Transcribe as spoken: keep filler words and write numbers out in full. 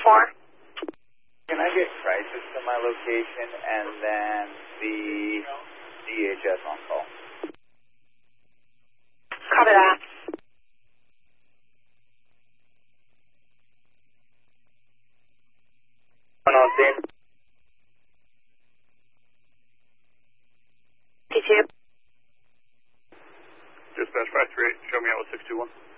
four. Can I get crisis to my location and then the D H S on call? Copy that. One on scene. fifty-two. Dispatch five three eight, show me out with six two one.